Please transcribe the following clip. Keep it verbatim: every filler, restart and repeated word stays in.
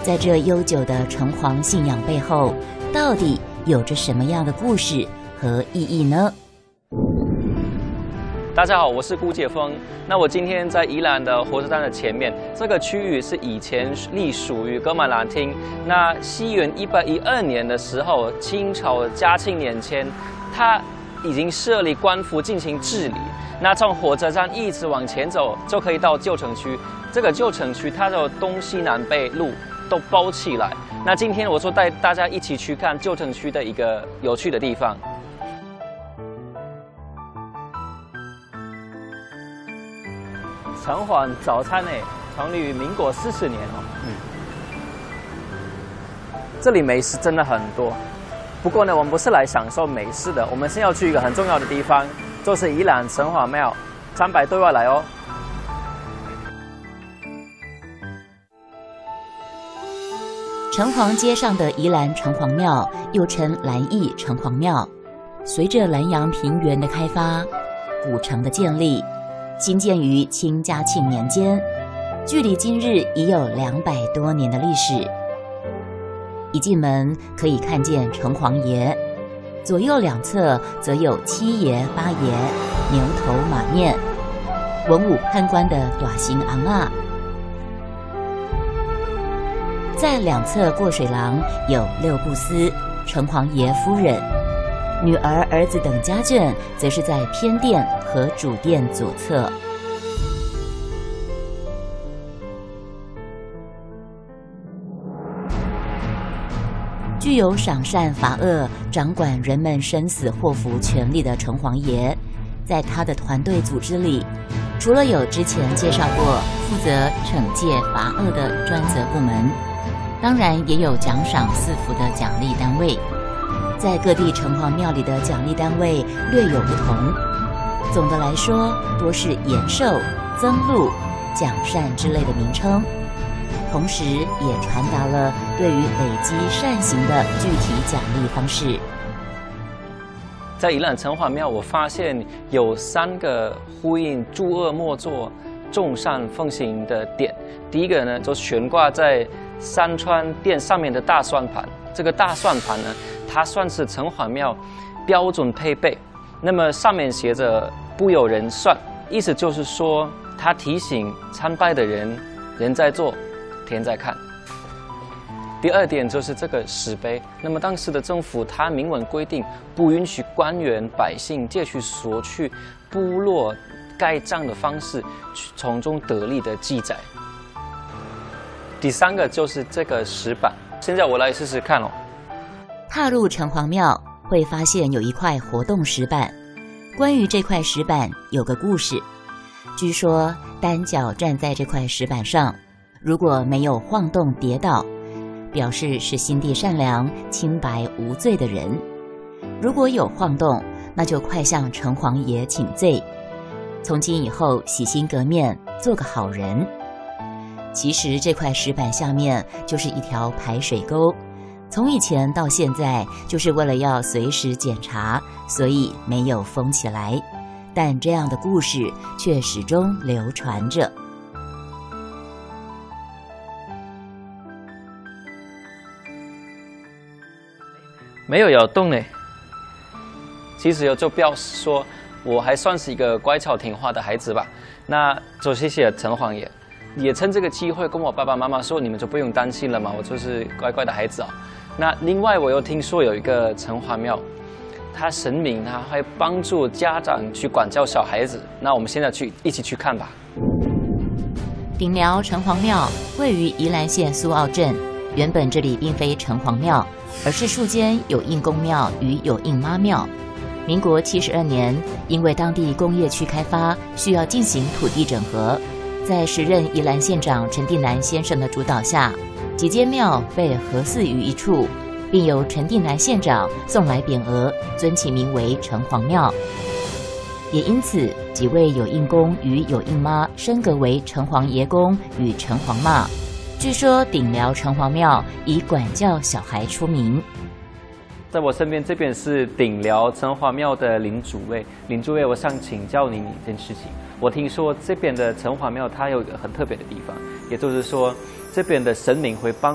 在这悠久的城隍信仰背后，到底有着什么样的故事和意义呢？ 大家好，我是顾介峰。那我今天在宜兰的火车站的前面，这个区域是以前隶属于噶玛兰厅。那西元一八一二年的时候，清朝嘉庆年间，它已经设立官府进行治理。那从火车站一直往前走，就可以到旧城区。这个旧城区它的东西南北路都包起来。那今天我就带大家一起去看旧城区的一个有趣的地方。城隍早餐呢，成立于民国四十年哦。嗯，这里美食真的很多。不过呢，我们不是来享受美食的，我们先要去一个很重要的地方，就是宜兰城隍庙。参拜对外来哦。 城隍街上的宜兰城隍庙，又称兰义城隍庙，随着兰阳平原的开发，古城的建立。兴建于清嘉庆年间，距离今日已有两百多年的历史。一进门可以看见城隍爷，左右两侧则有七爷八爷、牛头马面、文武判官的短形阿嬷。在两侧过水廊有六步司、城隍爷夫人。女儿、儿子等家眷则是在偏殿和主殿左侧。具有赏善罚恶、掌管人们生死祸福权力的城隍爷，在他的团队组织里，除了有之前介绍过负责惩戒罚恶的专责部门，当然也有奖赏赐福的奖励单位。在各地城隍庙里的奖励单位略有不同，总的来说多是延寿、增禄、奖善之类的名称，同时也传达了对于累积善行的具体奖励方式。 在宜兰城隍庙，我发现有三个呼应诸恶莫作、众善奉行的点。第一个呢，就悬挂在山川殿上面的大算盘。这个大算盘呢，它算是城隍庙标准配备。那么上面写着“不有人算”，意思就是说，它提醒参拜的人，人在做，天在看。第二点就是这个石碑。那么当时的政府，它明文规定，不允许官员、百姓借去索取部落盖章的方式，从中得利的记载。第三个就是这个石板。现在我来试试看哦。 踏入城隍庙会发现有一块活动石板，关于这块石板有个故事。据说单脚站在这块石板上，如果没有晃动跌倒，表示是心地善良、清白无罪的人；如果有晃动，那就快向城隍爷请罪，从今以后洗心革面，做个好人。其实这块石板下面就是一条排水沟，从以前到现在就是为了要随时检查，所以没有封起来。但这样的故事却始终流传着。 没有摇动呢，其实就表示说我还算是一个乖巧听话的孩子吧。那就谢谢城隍爷。也趁这个机会跟我爸爸妈妈说，你们就不用担心了嘛，我就是乖乖的孩子啊。那另外我又听说有一个城隍庙，他神明他会帮助家长去管教小孩子。那我们现在去一起去看吧。 顶寮城隍庙位于宜兰县苏澳镇，原本这里并非城隍庙，而是数间有应公庙与有应妈庙。民国七十二年，因为当地工业区开发需要进行土地整合，在时任宜兰县长陈定南先生的主导下，几间庙被合祀于一处，并由陈定南县长送来匾额，尊其名为城隍庙。也因此，几位有应公与有应妈升格为城隍爷公与城隍妈。据说顶寮城隍庙以管教小孩出名。 在我身边这边是顶寮城隍庙的林主位，林主位，我想请教您一件事情。我听说这边的城隍庙它有一个很特别的地方，也就是说这边的神明会帮